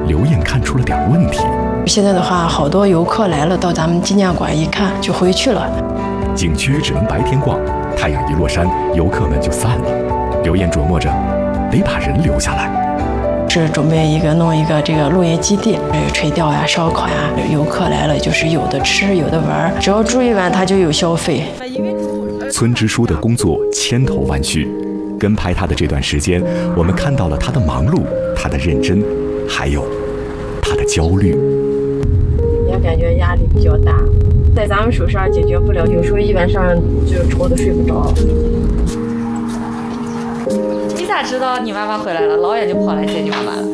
刘艳看出了点问题。 现在的话，好多游客来了，到咱们纪念馆一看就回去了。 景区只能白天逛，太阳一落山，游客们就散了。刘艳琢磨着，得把人留下来。 是准备弄一个这个露营基地，有垂钓呀、烧烤呀，游客来了就是有的吃有的玩，只要住一晚他就有消费。 村支书的工作千头万绪，跟拍他的这段时间，我们看到了他的忙碌，他的认真，还有他的焦虑。 也感觉压力比较大，在咱们手上解决不了，有时候一晚上就愁得睡不着。 你咋知道你妈妈回来了？老远就跑来接你妈妈了。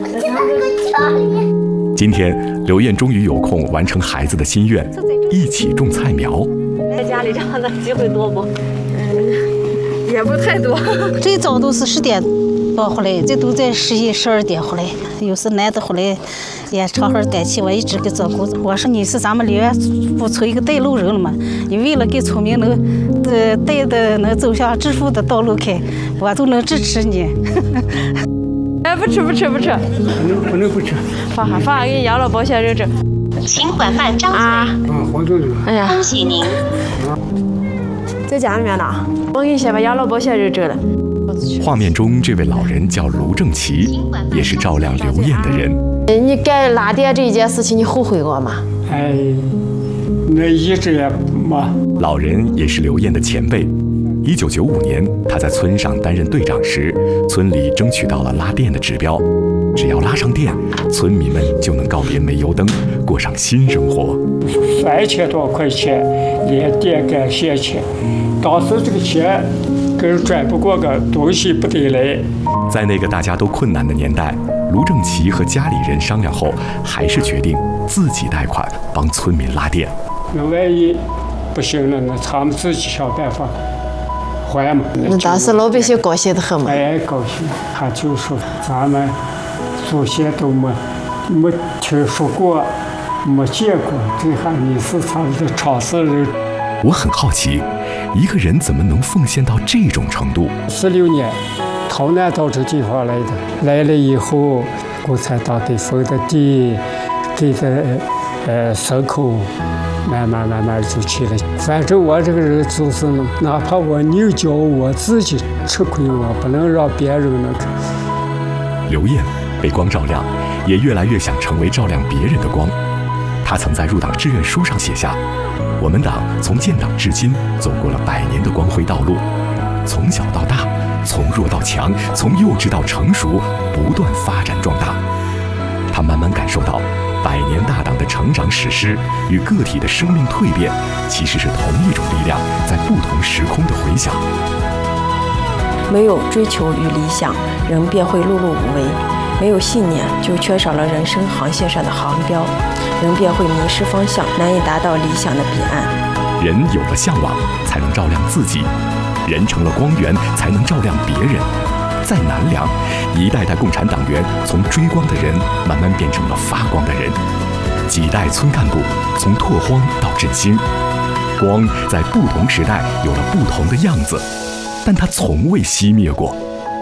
今天刘艳终于有空完成孩子的心愿，一起种菜苗。 在家里这样的机会多不？ 也不太多。 最早都是10点多回来，这都在11、12点回来。有时男的回来也常好待起，我一直给照顾。我说你是咱们刘艳府村一个带路人了嘛，你为了给村民能走向致富的道路开，我都能支持你。 哎，不吃， 不能不吃。 放给你养老保险认证。 请缓慢张嘴。 黄总。 哎呀， 恭喜您。 在家里面呢，我给你先把养老保险认证了。 画面中这位老人叫卢正奇，也是照亮刘艳的人。 你盖拉电这一件事情，你后悔过吗？ 哎，那一直也没。 老人也是刘艳的前辈。1995年，他在村上担任队长时，村里争取到了拉电的指标，只要拉上电，村民们就能告别煤油灯，过上新生活。 3000多块钱，连电干线钱，当时这个钱跟转不过个东西不得来。 在那个大家都困难的年代，卢正奇和家里人商量后，还是决定自己贷款帮村民拉电。 那万一不行了，那他们自己想办法还嘛。 那当时老百姓高兴得很嘛。 哎，高兴。他就说咱们祖先都没听说过，没见过，这还你是他们的常识人。 我很好奇，一个人怎么能奉献到这种程度 ？16年，逃难到这地方来的，来了以后，共产党给分的地，给的牲口，慢慢就起来。反正我这个人就是，哪怕我牛角我自己吃亏，我不能让别人那个。 刘艳被光照亮，也越来越想成为照亮别人的光。她曾在入党志愿书上写下：我们党从建党至今，走过了100年的光辉道路，从小到大，从弱到强，从幼稚到成熟，不断发展壮大。她慢慢感受到，100年大党的成长史诗与个体的生命蜕变，其实是同一种力量在不同时空的回响。 没有追求与理想，人便会碌碌无为；没有信念，就缺少了人生航线上的航标，人便会迷失方向，难以达到理想的彼岸。 人有了向往，才能照亮自己；人成了光源，才能照亮别人。在南梁，一代代共产党员从追光的人，慢慢变成了发光的人。几代村干部从拓荒到振兴，光在不同时代有了不同的样子，但它从未熄灭过。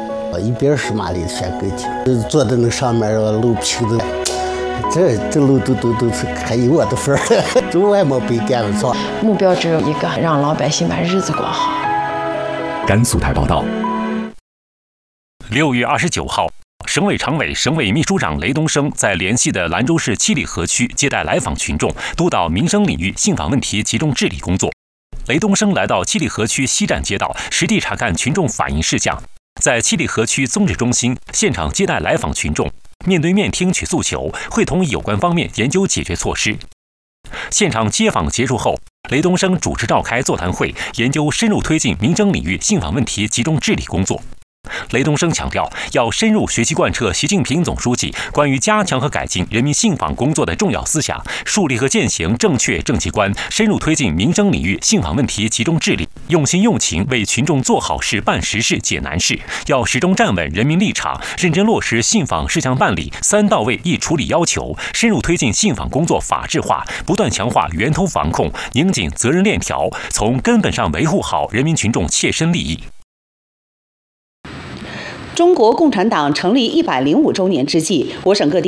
110马力的旋勾机，坐在那上面路平的，这路都是还有我的份儿，这我也没被赶了错。 目标只有一个，让老百姓把日子过好。 甘肃台报道。 6月29号，省委常委、省委秘书长雷东升在联系的兰州市七里河区接待来访群众，督导民生领域信访问题集中治理工作。雷东升来到七里河区西站街道，实地查看群众反映事项，在七里河区宗旨中心现场接待来访群众，面对面听取诉求，会同有关方面研究解决措施。现场接访结束后，雷东升主持召开座谈会，研究深入推进民生领域信访问题集中治理工作。雷东升强调，要深入学习贯彻习近平总书记关于加强和改进人民信访工作的重要思想，树立和践行正确政绩观，深入推进民生领域信访问题集中治理，用心用情为群众做好事、办实事、解难事。要始终站稳人民立场，认真落实信访事项办理3到位1处理要求，深入推进信访工作法治化，不断强化源头防控，拧紧责任链条，从根本上维护好人民群众切身利益。 中国共产党成立105周年之际，我省各地